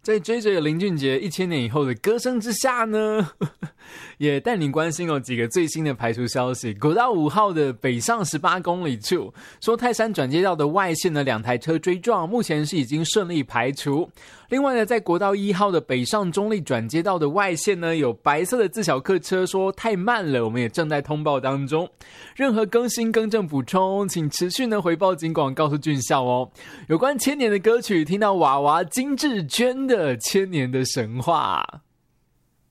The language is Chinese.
在追着林俊杰1000年以后的歌声之下呢，也带你关心几个最新的排除消息。国道5号的北上18公里处，说泰山转接道的外线呢2台车追撞，目前是已经顺利排除。另外呢，在国道1号的北上中立转接道的外线呢，有白色的自小客车说太慢了，我们也正在通报当中。任何更新更正补充，请持续呢回报警广告诉俊孝哦。有关千年的歌曲，听到娃娃金志娟的《千年的神话》。